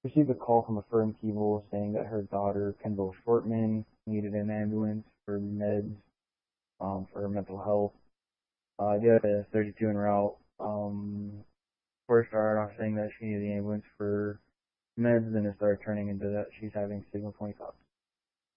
received a call from a firm Keeble saying that her daughter, Kendall Shortman, needed an ambulance for meds, for her mental health. The other 32 en route, first started off saying that she needed the ambulance for meds, then it started turning into that she's having signal 20 thoughts.